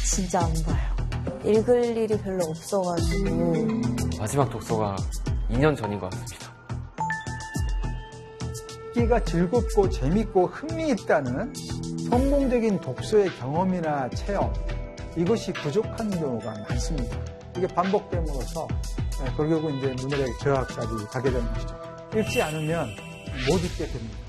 진짜 안 봐요. 읽을 일이 별로 없어가지고. 마지막 독서가 2년 전인 것 같습니다. 읽기가 즐겁고 재밌고 흥미있다는 성공적인 독서의 경험이나 체험, 이것이 부족한 경우가 많습니다. 이게 반복됨으로써 결국은 이제 문학의 저하까지 가게 되는 것이죠. 읽지 않으면 못 읽게 됩니다.